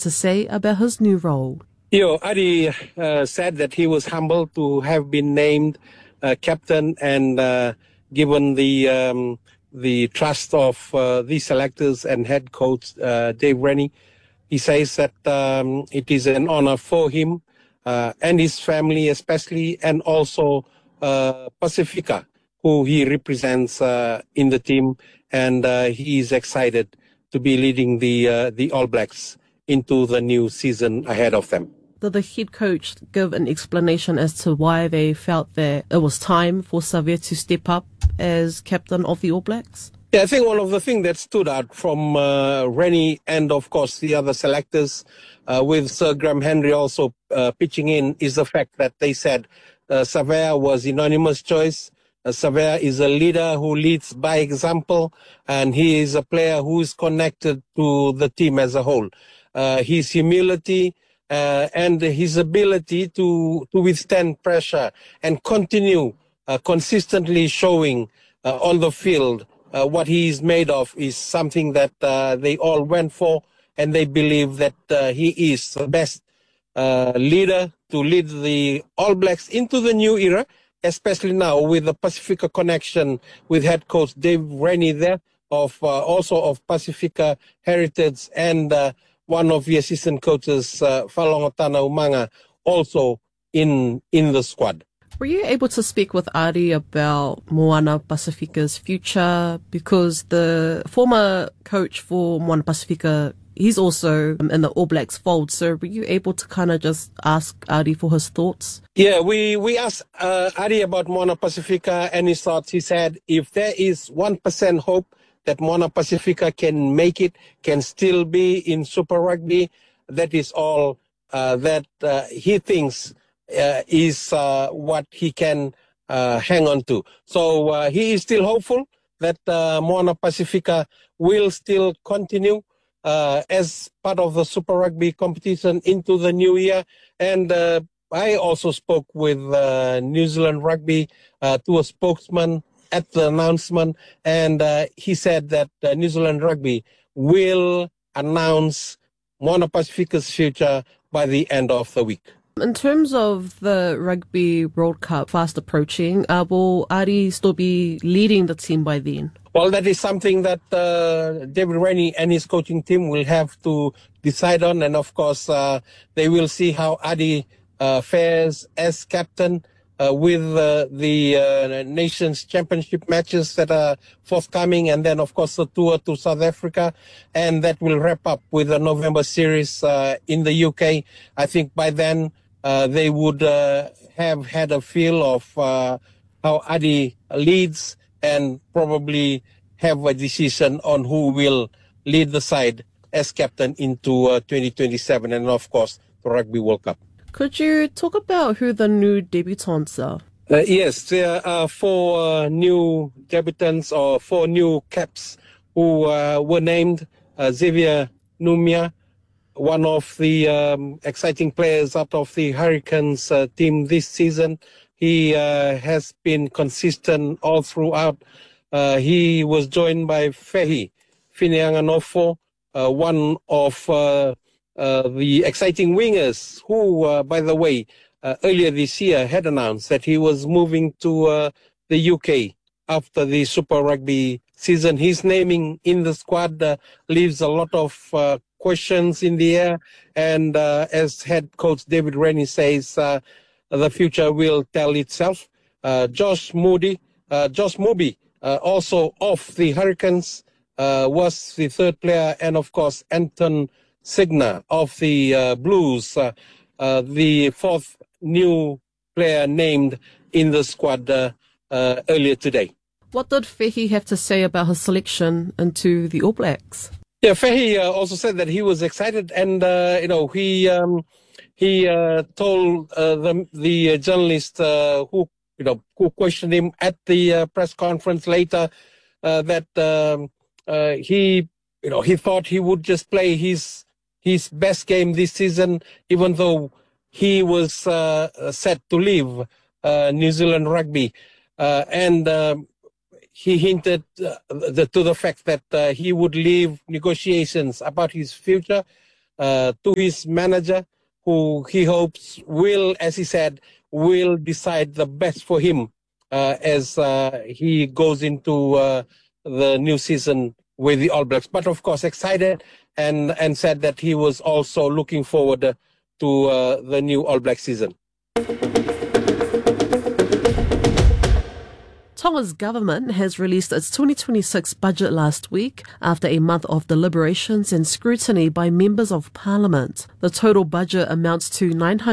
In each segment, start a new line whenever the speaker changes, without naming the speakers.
to say about his new role.
Adi said that he was humbled to have been named captain and given the trust of the selectors and head coach Dave Rennie. He says that it is an honor for him and his family especially, and also Pacifica, who he represents in the team, and he is excited to be leading the All Blacks into the new season ahead of them.
Did the head coach give an explanation as to why they felt that it was time for Xavier to step up as captain of the All Blacks?
Yeah, I think one of the things that stood out from Rennie and, of course, the other selectors, with Sir Graham Henry also pitching in, is the fact that they said Xavier was unanimous choice. Xavier is a leader who leads by example, and he is a player who is connected to the team as a whole. His humility and his ability to withstand pressure and continue consistently showing on the field what he is made of is something that they all went for, and they believe that he is the best leader to lead the All Blacks into the new era, especially now with the Pacifica connection with head coach Dave Rennie there, also of Pacifica heritage, and one of the assistant coaches, Falongotana Umanga, also in the squad.
Were you able to speak with Adi about Moana Pacifica's future? Because the former coach for Moana Pacifica, he's also in the All Blacks fold. So were you able to kind of just ask Adi for his thoughts?
Yeah, we asked Adi about Moana Pacifica and his thoughts. He said if there is 1% hope that Moana Pacifica can make it, can still be in Super Rugby, that is all that he thinks is what he can hang on to. So he is still hopeful that Moana Pacifica will still continue as part of the Super Rugby competition into the new year. And I also spoke with New Zealand Rugby to a spokesman at the announcement, and he said that New Zealand Rugby will announce Moana Pacifica's future by the end of the week.
In terms of the Rugby World Cup fast approaching, will Adi still be leading the team by then?
Well, that is something that David Rennie and his coaching team will have to decide on. And of course, they will see how Adi fares as captain with the Nations Championship matches that are forthcoming. And then, of course, the tour to South Africa. And that will wrap up with the November series in the UK. I think by then, they would have had a feel of how Adi leads and probably have a decision on who will lead the side as captain into 2027 and, of course, the Rugby World Cup.
Could you talk about who the new debutants are?
Yes, there are 4 new debutants or 4 new caps who were named. Xavier Numia, one of the exciting players out of the Hurricanes team this season. He has been consistent all throughout. He was joined by Fehi Fineanganofo, one of the exciting wingers who, by the way, earlier this year had announced that he was moving to the UK after the Super Rugby season. His naming in the squad leaves a lot of questions in the air, and as head coach David Rennie says, the future will tell itself. Josh Moody, also of the Hurricanes, was the third player, and of course Anton Signa of the Blues, the 4th new player named in the squad earlier today.
What did Fehi have to say about his selection into the All Blacks?
Yeah, Fehi also said that he was excited, and he told the journalist who questioned him at the press conference later that he thought he would just play his best game this season, even though he was set to leave New Zealand Rugby, and he hinted to the fact that he would leave negotiations about his future to his manager, who he hopes will, as he said, will decide the best for him as he goes into the new season with the All Blacks. But of course, excited and said that he was also looking forward to the new All Black season.
Tonga's government has released its 2026 budget last week after a month of deliberations and scrutiny by members of parliament. The total budget amounts to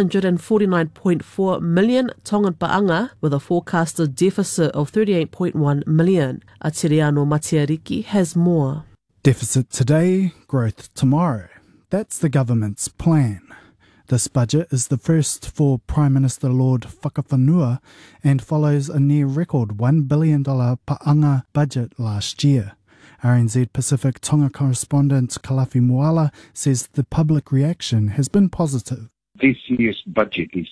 949.4 million Tongan paanga, with a forecasted deficit of 38.1 million. Atiriano Matiariki has more.
Deficit today, growth tomorrow. That's the government's plan. This budget is the first for Prime Minister Lord Whakawhanua and follows a near-record $1 billion paanga budget last year. RNZ Pacific Tonga correspondent Kalafi Moala says the public reaction has been positive.
This year's budget is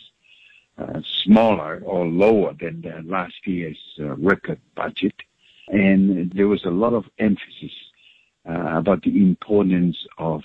smaller or lower than the last year's record budget, and there was a lot of emphasis about the importance of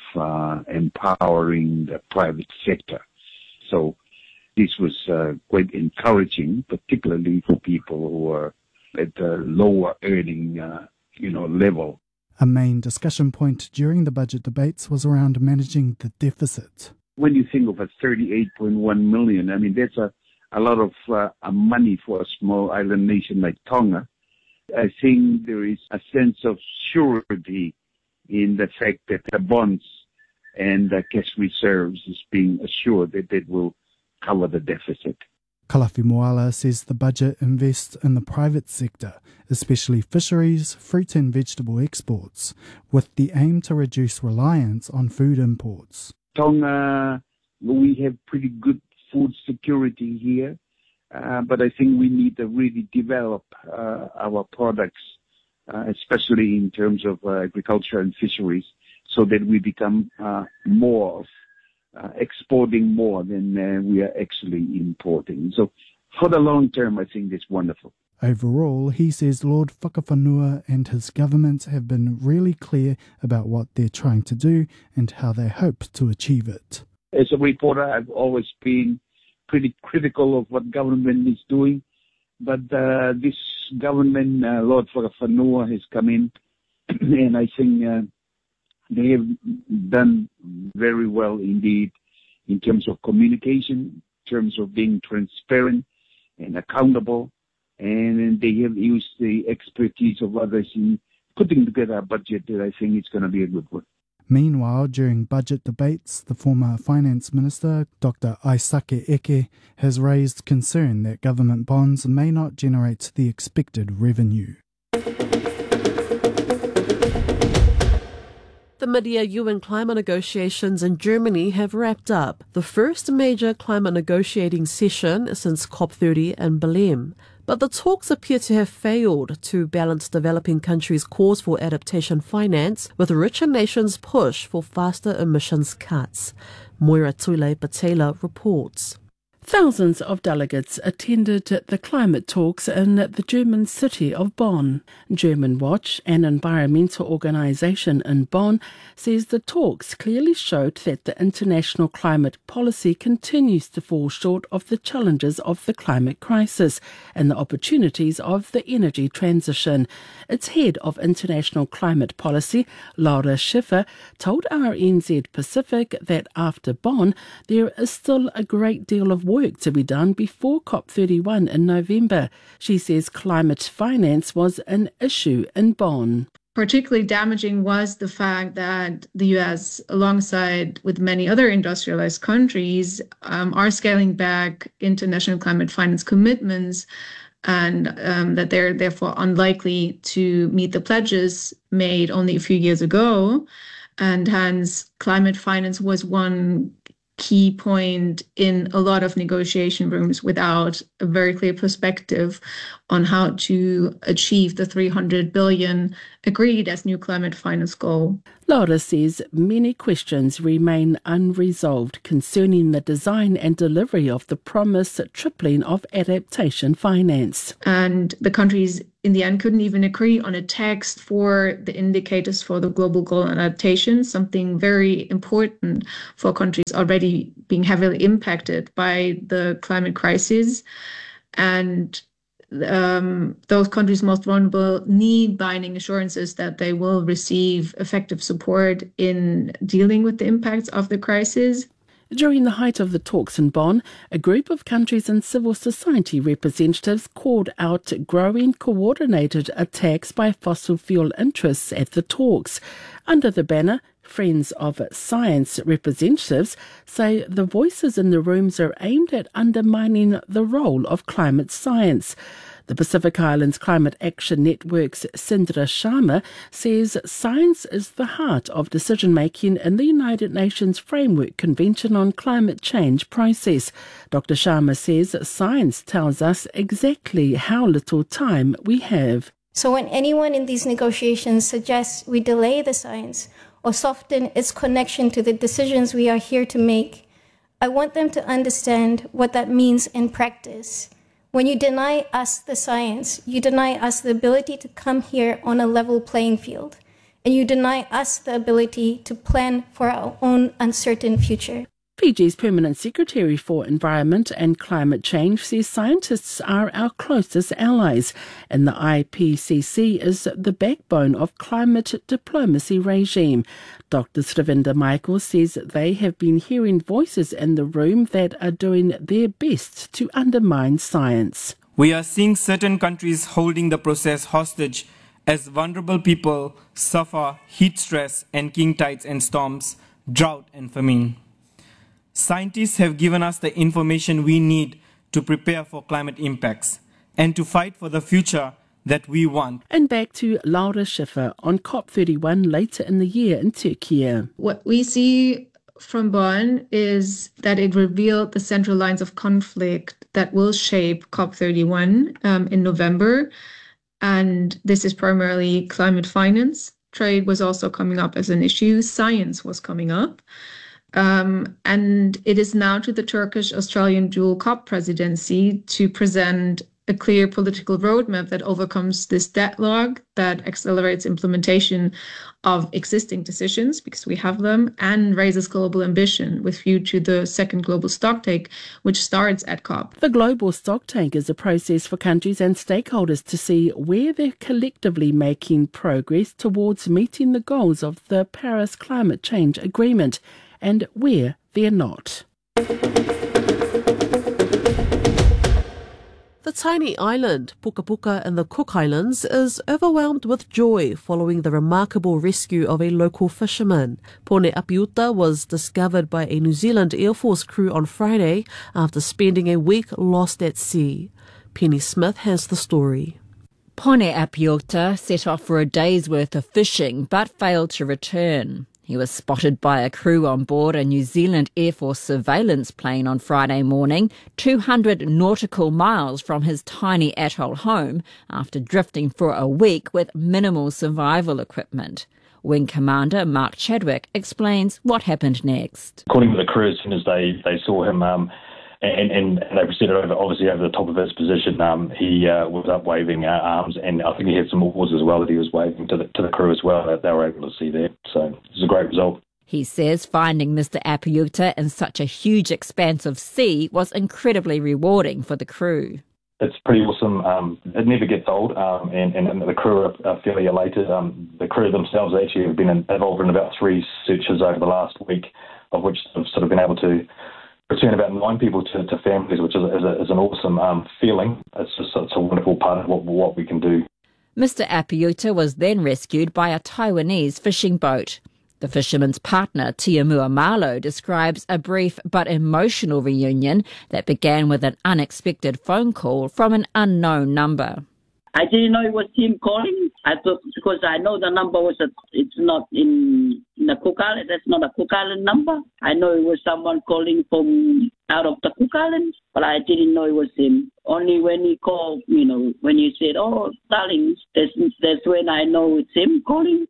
empowering the private sector. So this was quite encouraging, particularly for people who are at the lower earning level.
A main discussion point during the budget debates was around managing the deficit.
When you think of a 38.1 million, I mean, that's a lot of money for a small island nation like Tonga. I think there is a sense of surety in the fact that the bonds and the cash reserves is being assured that it will cover the deficit.
Kalafi Moala says the budget invests in the private sector, especially fisheries, fruit and vegetable exports, with the aim to reduce reliance on food imports.
Tonga, we have pretty good food security here, but I think we need to really develop our products, especially in terms of agriculture and fisheries, so that we become more exporting more than we are actually importing. So for the long term, I think it's wonderful.
Overall, he says Lord Whakawhanua and his government have been really clear about what they're trying to do and how they hope to achieve it.
As a reporter, I've always been pretty critical of what government is doing, but this government, Lord Whakawhanua, has come in, and I think they have done very well indeed in terms of communication, in terms of being transparent and accountable, and they have used the expertise of others in putting together a budget that I think is going to be a good one.
Meanwhile, during budget debates, the former Finance Minister, Dr. Aisake Eke, has raised concern that government bonds may not generate the expected revenue.
The mid-year UN climate negotiations in Germany have wrapped up, the first major climate negotiating session since COP30 in Belém. But the talks appear to have failed to balance developing countries' calls for adaptation finance with richer nations' push for faster emissions cuts. Moira Tuile-Patela reports.
Thousands of delegates attended the climate talks in the German city of Bonn. German Watch, an environmental organisation in Bonn, says the talks clearly showed that the international climate policy continues to fall short of the challenges of the climate crisis and the opportunities of the energy transition. Its head of international climate policy, Laura Schiffer, told RNZ Pacific that after Bonn, there is still a great deal of work to be done before COP31 in November. She says climate finance was an issue in Bonn.
Particularly damaging was the fact that the US, alongside with many other industrialized countries, are scaling back international climate finance commitments, and that they're therefore unlikely to meet the pledges made only a few years ago. And hence, climate finance was one key point in a lot of negotiation rooms without a very clear perspective on how to achieve the 300 billion agreed as new climate finance goal.
Laura says many questions remain unresolved concerning the design and delivery of the promised tripling of adaptation finance.
And the countries in the end couldn't even agree on a text for the indicators for the global goal and adaptation, something very important for countries already being heavily impacted by the climate crisis. And those countries most vulnerable need binding assurances that they will receive effective support in dealing with the impacts of the crisis.
During the height of the talks in Bonn, a group of countries and civil society representatives called out growing coordinated attacks by fossil fuel interests at the talks. Under the banner, Friends of Science representatives say the voices in the rooms are aimed at undermining the role of climate science. The Pacific Islands Climate Action Network's Sindra Sharma says science is the heart of decision-making in the United Nations Framework Convention on Climate Change process. Dr. Sharma says science tells us exactly how little time we have.
So when anyone in these negotiations suggests we delay the science or soften its connection to the decisions we are here to make, I want them to understand what that means in practice. When you deny us the science, you deny us the ability to come here on a level playing field, and you deny us the ability to plan for our own uncertain future.
Fiji's Permanent Secretary for Environment and Climate Change says scientists are our closest allies, and the IPCC is the backbone of climate diplomacy regime. Dr. Sravinda Michael says they have been hearing voices in the room that are doing their best to undermine science.
We are seeing certain countries holding the process hostage as vulnerable people suffer heat stress and king tides and storms, drought and famine. Scientists have given us the information we need to prepare for climate impacts and to fight for the future that we want.
And back to Laura Schiffer on COP31 later in the year in Turkey.
What we see from Bonn is that it revealed the central lines of conflict that will shape COP31 in November. And this is primarily climate finance. Trade was also coming up as an issue. Science was coming up. And it is now to the Turkish-Australian dual COP presidency to present a clear political roadmap that overcomes this deadlock, that accelerates implementation of existing decisions, because we have them, and raises global ambition with view to the second global stocktake, which starts at COP.
The global stocktake is a process for countries and stakeholders to see where they're collectively making progress towards meeting the goals of the Paris Climate Change Agreement, and where they're not.
The tiny island, Puka Puka in the Cook Islands, is overwhelmed with joy following the remarkable rescue of a local fisherman. Pone Apiuta was discovered by a New Zealand Air Force crew on Friday after spending a week lost at sea. Penny Smith has the story.
Pone Apiuta set off for a day's worth of fishing but failed to return. He was spotted by a crew on board a New Zealand Air Force surveillance plane on Friday morning, 200 nautical miles from his tiny atoll home, after drifting for a week with minimal survival equipment. Wing Commander Mark Chadwick explains what happened next.
According to the crew, as soon as they saw him and they proceeded over the top of his position, he was up waving arms, and I think he had some oars as well that he was waving to the crew as well that they were able to see there. So it was a great result.
He says finding Mr. Apiuta in such a huge expanse of sea was incredibly rewarding for the crew.
It's pretty awesome. It never gets old, and the crew are fairly elated. The crew themselves actually have been involved in about 3 searches over the last week, of which they've sort of been able to return about 9 people to families, which is an awesome feeling. It's a wonderful part of what we can do.
Mr. Apiuta was then rescued by a Taiwanese fishing boat. The fisherman's partner, Tiamua Malo, describes a brief but emotional reunion that began with an unexpected phone call from an unknown number.
I didn't know it was him calling. I thought, because I know the number it's not in the Cook Island. That's not a Cook Island number. I know it was someone calling from out of the Cook Islands, but I didn't know it was him. Only when he called, when he said, "Oh, darling," that's when I know it's him calling.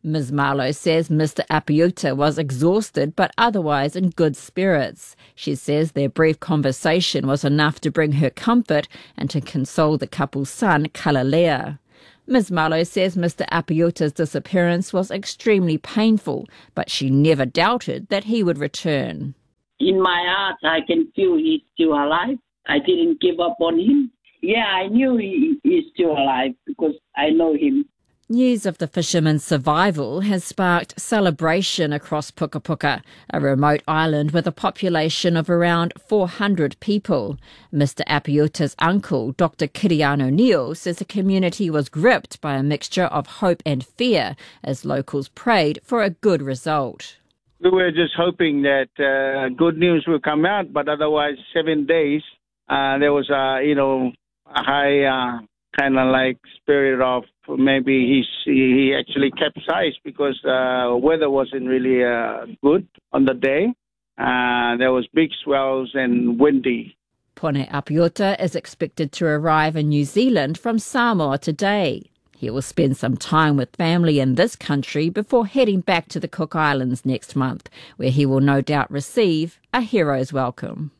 Ms. Marlowe says Mr. Apiuta was exhausted but otherwise in good spirits. She says their brief conversation was enough to bring her comfort and to console the couple's son, Kalalea. Ms. Marlowe says Mr. Apiuta's disappearance was extremely painful, but she never doubted that he would return.
In my heart, I can feel he's still alive. I didn't give up on him. Yeah, I knew he's still alive because I know him.
News of the fisherman's survival has sparked celebration across Puka Puka, a remote island with a population of around 400 people. Mr. Apiuta's uncle, Dr. Kirian O'Neill, says the community was gripped by a mixture of hope and fear as locals prayed for a good result.
We were just hoping that good news will come out, but otherwise 7 days, there was a high kind of like spirit of maybe he actually capsized because weather wasn't really good on the day. There was big swells and windy.
Pone Apiuta is expected to arrive in New Zealand from Samoa today. He will spend some time with family in this country before heading back to the Cook Islands next month, where he will no doubt receive a hero's welcome.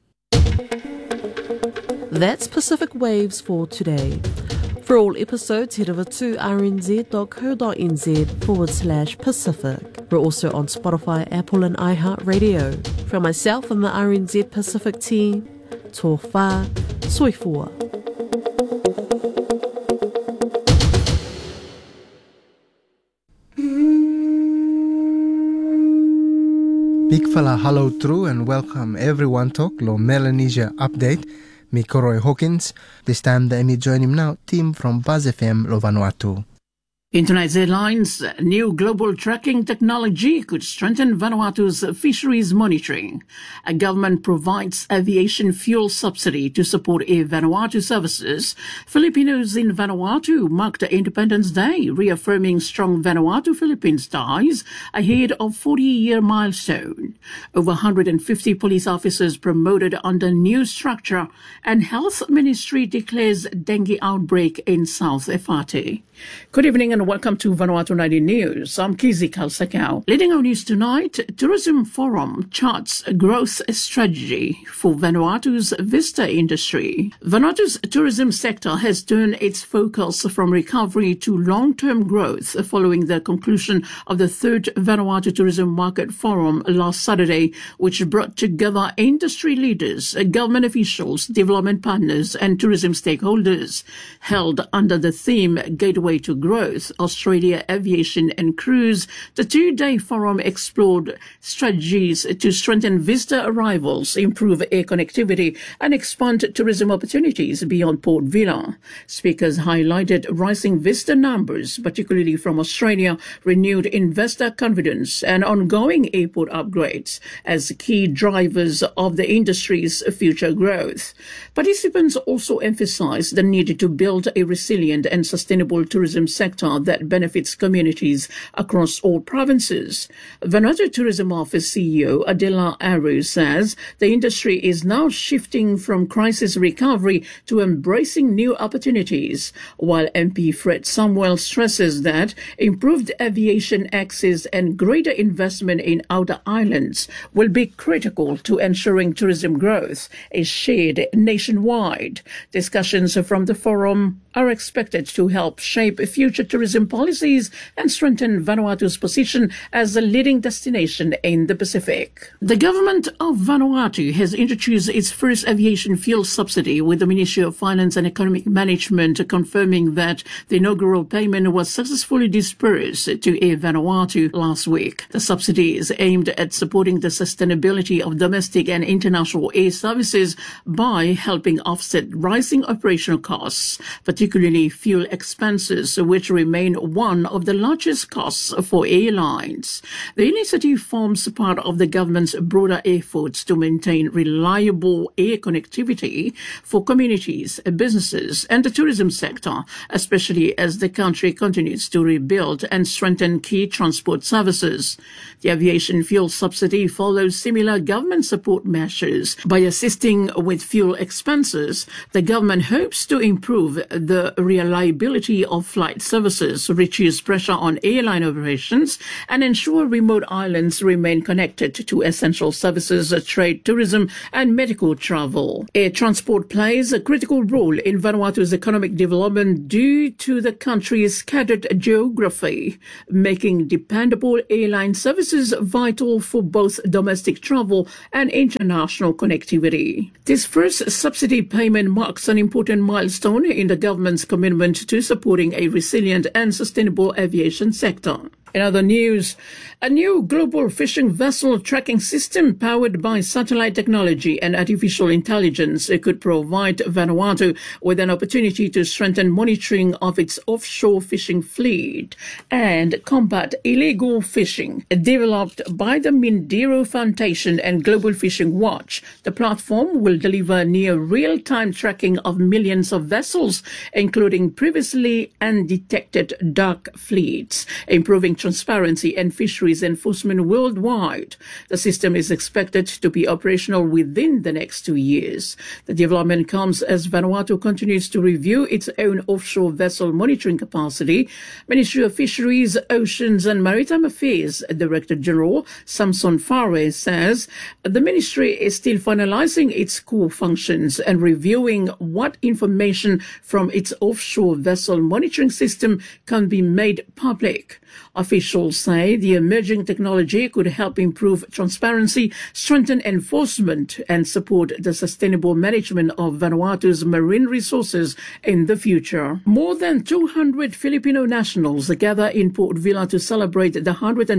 That's Pacific Waves for today. For all episodes, head over to rnz.co.nz/Pacific. We're also on Spotify, Apple and iHeartRadio. From myself and the RNZ Pacific team, tō whā, soifua.
Big fella hello true and welcome everyone to Lo Melanesia Update. Me Koroi Hawkins. This time the me join him now, team from Buzz FM Lo Vanuatu.
In tonight's headlines, new global tracking technology could strengthen Vanuatu's fisheries monitoring. A government provides aviation fuel subsidy to support Air Vanuatu services. Filipinos in Vanuatu marked Independence Day, reaffirming strong Vanuatu-Philippines ties ahead of 40-year milestone. Over 150 police officers promoted under new structure, and Health Ministry declares dengue outbreak in South Efate. Good evening and welcome to Vanuatu 90 News. I'm Kizi Kalsakau. Leading our news tonight, Tourism Forum charts a growth strategy for Vanuatu's vista industry. Vanuatu's tourism sector has turned its focus from recovery to long-term growth following the conclusion of the third Vanuatu Tourism Market Forum last Saturday, which brought together industry leaders, government officials, development partners and tourism stakeholders. Held under the theme Gateway to Growth, Australia Aviation and Cruise, the two-day forum explored strategies to strengthen visitor arrivals, improve air connectivity and expand tourism opportunities beyond Port Vila. Speakers highlighted rising visitor numbers, particularly from Australia, renewed investor confidence and ongoing airport upgrades as key drivers of the industry's future growth. Participants also emphasized the need to build a resilient and sustainable tourism sector that benefits communities across all provinces. Vanuatu Tourism Office CEO Adela Aru says the industry is now shifting from crisis recovery to embracing new opportunities, while MP Fred Samuel stresses that improved aviation access and greater investment in outer islands will be critical to ensuring tourism growth is shared nationwide. Discussions from the forum are expected to help shape future tourism policies and strengthen Vanuatu's position as a leading destination in the Pacific. The government of Vanuatu has introduced its first aviation fuel subsidy, with the Ministry of Finance and Economic Management confirming that the inaugural payment was successfully dispersed to Air Vanuatu last week. The subsidy is aimed at supporting the sustainability of domestic and international air services by helping offset rising operational costs, particularly fuel expenses, which remain one of the largest costs for airlines. The initiative forms part of the government's broader efforts to maintain reliable air connectivity for communities, businesses and the tourism sector, especially as the country continues to rebuild and strengthen key transport services. The aviation fuel subsidy follows similar government support measures. By assisting with fuel expenses, the government hopes to improve the reliability of flight services resources, reduce pressure on airline operations, and ensure remote islands remain connected to essential services, trade, tourism, and medical travel. Air transport plays a critical role in Vanuatu's economic development due to the country's scattered geography, making dependable airline services vital for both domestic travel and international connectivity. This first subsidy payment marks an important milestone in the government's commitment to supporting a resilient and sustainable aviation sector. In other news, a new global fishing vessel tracking system powered by satellite technology and artificial intelligence could provide Vanuatu with an opportunity to strengthen monitoring of its offshore fishing fleet and combat illegal fishing. Developed by the Mindero Foundation and Global Fishing Watch, the platform will deliver near real-time tracking of millions of vessels, including previously undetected dark fleets, improving transparency and fisheries enforcement worldwide. The system is expected to be operational within the next 2 years. The development comes as Vanuatu continues to review its own offshore vessel monitoring capacity. Ministry of Fisheries, Oceans and Maritime Affairs Director General Samson Fare says the ministry is still finalizing its core functions and reviewing what information from its offshore vessel monitoring system can be made public. Officials say the emerging technology could help improve transparency, strengthen enforcement, and support the sustainable management of Vanuatu's marine resources in the future. More than 200 Filipino nationals gather in Port Vila to celebrate the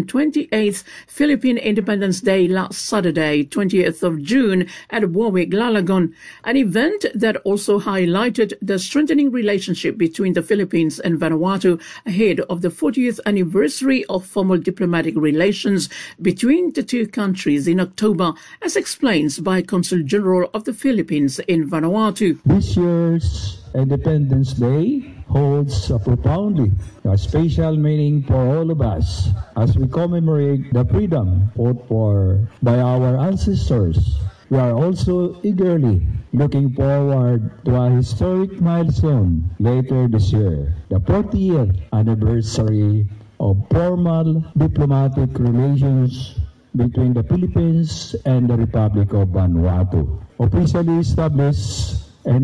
128th Philippine Independence Day last Saturday, 20th of June, at Warwick, Lalagon, an event that also highlighted the strengthening relationship between the Philippines and Vanuatu ahead of the 40th anniversary of formal diplomatic relations between the two countries in October, as explained by Consul General of the Philippines in Vanuatu.
This year's Independence Day holds a profoundly special meaning for all of us as we commemorate the freedom fought for by our ancestors. We are also eagerly looking forward to a historic milestone later this year, the 40th anniversary of formal diplomatic relations between the Philippines and the Republic of Vanuatu, officially established in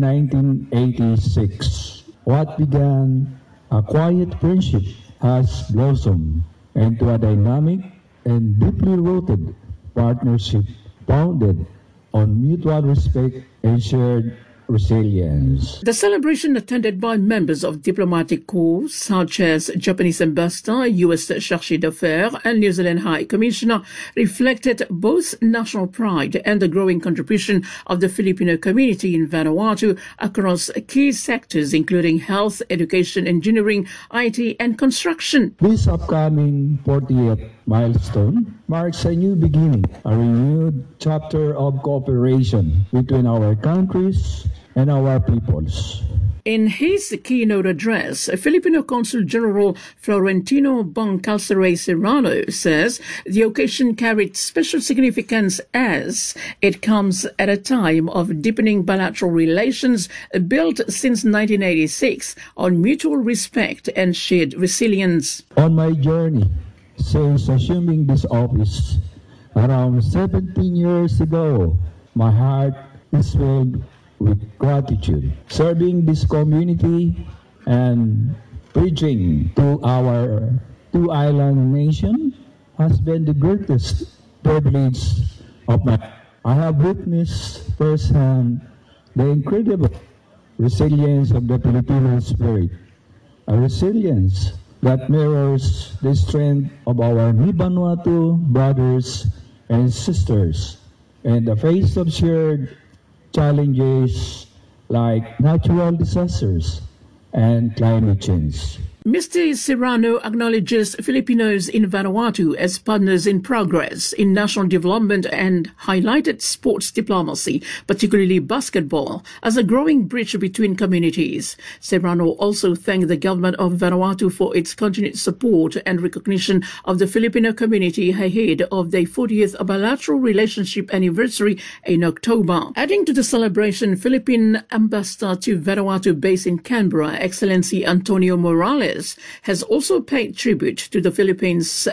1986. What began a quiet friendship has blossomed into a dynamic and deeply rooted partnership founded on mutual respect and shared resilience.
The celebration, attended by members of diplomatic corps such as Japanese Ambassador, U.S. Chargé d'Affaires and New Zealand High Commissioner, reflected both national pride and the growing contribution of the Filipino community in Vanuatu across key sectors including health, education, engineering, IT and construction.
This upcoming 40th milestone marks a new beginning, a renewed chapter of cooperation between our countries and our peoples.
In his keynote address, Filipino Consul General Florentino Boncalceres Serrano says the occasion carried special significance as it comes at a time of deepening bilateral relations built since 1986 on mutual respect and shared resilience.
On my journey since assuming this office around 17 years ago, my heart is filled with gratitude. Serving this community and preaching to our two-island nation has been the greatest privilege of my life. I have witnessed firsthand the incredible resilience of the Filipino spirit, a resilience that mirrors the strength of our Vanuatu brothers and sisters in the face of shared challenges like natural disasters and climate change.
Mr. Serrano acknowledges Filipinos in Vanuatu as partners in progress in national development and highlighted sports diplomacy, particularly basketball, as a growing bridge between communities. Serrano also thanked the government of Vanuatu for its continued support and recognition of the Filipino community ahead of their 40th bilateral relationship anniversary in October. Adding to the celebration, Philippine Ambassador to Vanuatu based in Canberra, Excellency Antonio Morales, U.S. has also paid tribute to the Philippines'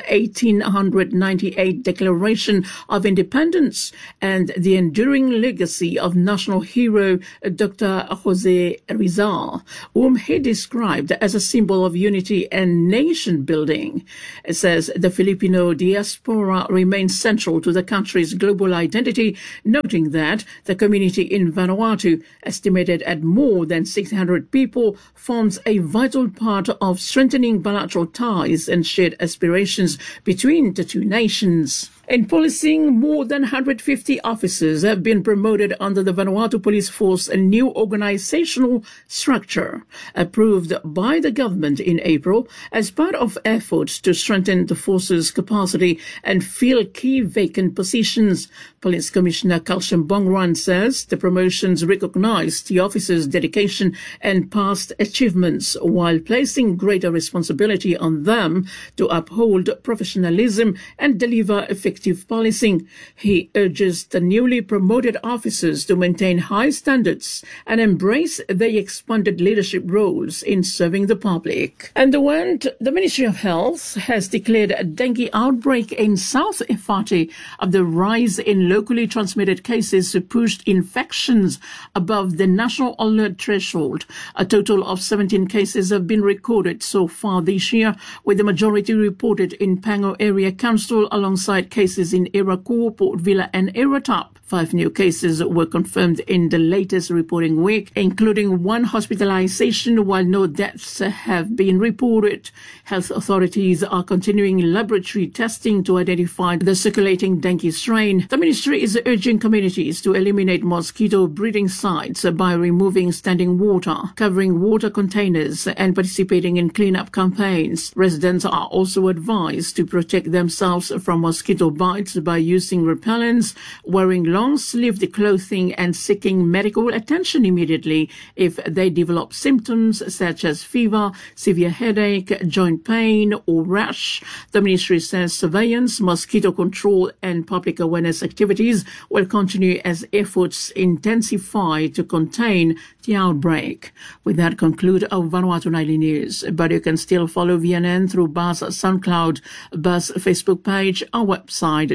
1898 Declaration of Independence and the enduring legacy of national hero Dr. Jose Rizal, whom he described as a symbol of unity and nation building. It says the Filipino diaspora remains central to the country's global identity, noting that the community in Vanuatu, estimated at more than 600 people, forms a vital part of strengthening bilateral ties and shared aspirations between the two nations. In policing, more than 150 officers have been promoted under the Vanuatu Police Force, a new organizational structure approved by the government in April as part of efforts to strengthen the force's capacity and fill key vacant positions. Police Commissioner Kalsham Bongran says the promotions recognize the officers' dedication and past achievements while placing greater responsibility on them to uphold professionalism and deliver effective policing. He urges the newly promoted officers to maintain high standards and embrace their expanded leadership roles in serving the public. And the Ministry of Health has declared a dengue outbreak in South Efate of the rise in locally transmitted cases pushed infections above the national alert threshold. A total of 17 cases have been recorded so far this year, with the majority reported in Pango Area Council alongside cases in Iraku, Port Vila and Iratap. 5 new cases were confirmed in the latest reporting week, including 1 hospitalization, while no deaths have been reported. Health authorities are continuing laboratory testing to identify the circulating dengue strain. The ministry is urging communities to eliminate mosquito breeding sites by removing standing water, covering water containers and participating in cleanup campaigns. Residents are also advised to protect themselves from mosquito bites by using repellents, wearing long-sleeved clothing and seeking medical attention immediately if they develop symptoms such as fever, severe headache, joint pain or rash. The ministry says surveillance, mosquito control and public awareness activities will continue as efforts intensify to contain the outbreak. With that, conclude our Vanuatu Nightly News. But you can still follow VNN through Buzz SoundCloud, Buzz Facebook page, our website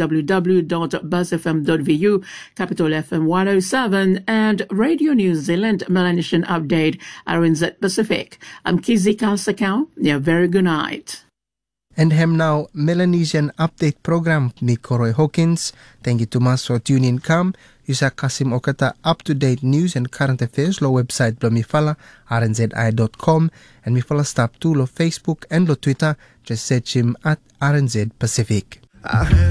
www.buzzfm.vu, Capital FM 107 and Radio New Zealand Melanesian Update, RNZ Pacific. I'm Kizzy Kalsakau. Yeah, very good night.
And hem now Melanesian Update program ni Koroy Hawkins. Thank you to mas for tuning in. Come, Yusa Kasim Okata up-to-date news and current affairs lo website blo mifala rnzi.com and mifala stop to lo Facebook and lo Twitter. Just search him at RNZ Pacific.